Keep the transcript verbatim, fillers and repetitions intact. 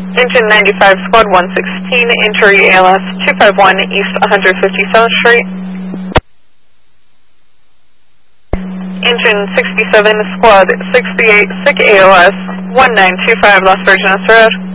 Engine ninety-five, Squad one sixteen, injury A L S two five one East one fifty-seventh Street. Engine sixty-seven, Squad sixty-eight, sick A L S one nine two five Las Virgenes Road.